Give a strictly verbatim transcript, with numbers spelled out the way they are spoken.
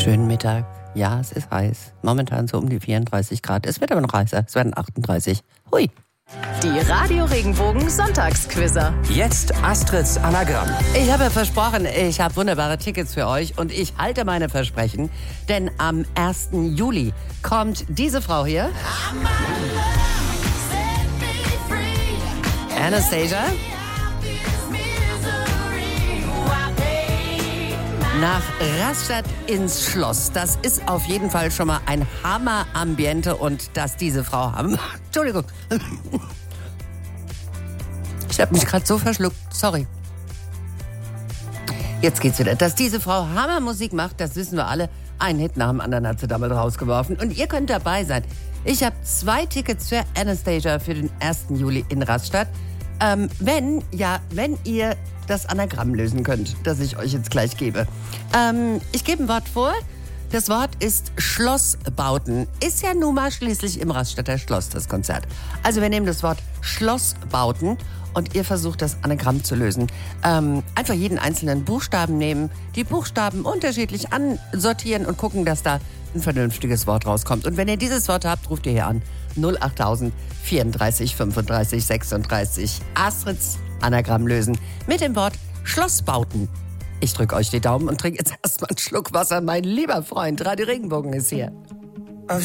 Schönen Mittag. Ja, es ist heiß. Momentan so um die vierunddreißig Grad. Es wird aber noch heißer. Es werden achtunddreißig. Hui. Die Radio Regenbogen Sonntagsquizzer. Jetzt Astrids Anagramm. Ich habe versprochen, ich habe wunderbare Tickets für euch und ich halte meine Versprechen, denn am ersten Juli kommt diese Frau hier. Anastasia. Nach Rastatt ins Schloss. Das ist auf jeden Fall schon mal ein Hammer-Ambiente und dass diese Frau haben. Entschuldigung. Ich habe mich gerade so verschluckt. Sorry. Jetzt geht's wieder. Dass diese Frau Hammermusik macht, das wissen wir alle. Einen Hit nach dem anderen hat sie damit rausgeworfen. Und ihr könnt dabei sein. Ich habe zwei Tickets für Anastasia für den ersten Juli in Rastatt. Ähm, wenn, ja, wenn ihr das Anagramm lösen könnt, das ich euch jetzt gleich gebe. Ähm, ich gebe ein Wort vor. Das Wort ist Schlossbauten. Ist ja nun mal schließlich im Rastatter Schloss das Konzert. Also wir nehmen das Wort Schlossbauten und ihr versucht das Anagramm zu lösen. Ähm, einfach jeden einzelnen Buchstaben nehmen, die Buchstaben unterschiedlich ansortieren und gucken, dass da ein vernünftiges Wort rauskommt. Und wenn ihr dieses Wort habt, ruft ihr hier an. null achttausend vierunddreißig fünfunddreißig sechsunddreißig. Astrids Anagramm lösen mit dem Wort Schlossbauten. Ich drücke euch die Daumen und trinke jetzt erstmal einen Schluck Wasser. Mein lieber Freund, Radio Regenbogen ist hier.